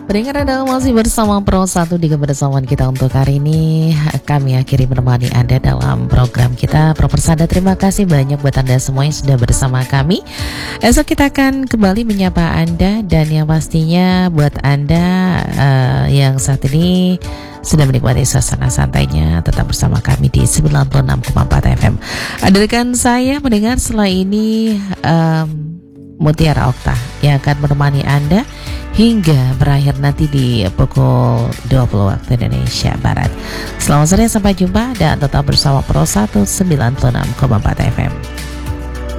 Pendengar Anda masih bersama Pro 1 di kebersamaan kita untuk hari ini. Kami akhiri menemani Anda dalam program kita Pro Persada. Terima kasih banyak buat Anda semua yang sudah bersama kami. Esok kita akan kembali menyapa Anda, dan yang pastinya buat Anda yang saat ini sudah menikmati suasana santainya, tetap bersama kami di 96,4 FM. Ada rekan saya mendengar setelah ini Mutiara Okta yang akan menemani Anda hingga berakhir nanti di pukul 20 waktu Indonesia Barat. Selamat sore, sampai jumpa dan tetap bersama Pro 1 96,4 FM.